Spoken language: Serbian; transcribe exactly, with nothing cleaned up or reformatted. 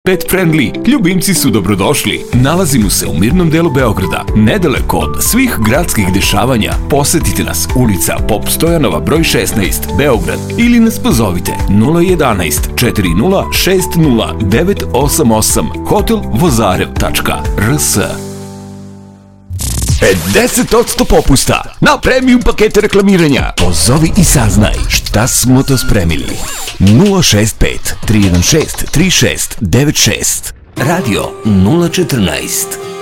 Pet Friendly, ljubimci su dobrodošli. Nalazimo se u mirnom delu Beograda, nedaleko od svih gradskih dešavanja. Posetite nas, ulica Pop Stojanova broj šesnaest, Beograd, ili nas pozovite nula jedan jedan četiri nula šest nula devet osam osam hotel vozarev tačka r s. pedeset posto popusta na premium pakete reklamiranja. Pozovi i saznaj šta smo to spremili. nula šest pet tri jedan šest tri šest devet šest Radio nula četrnaest.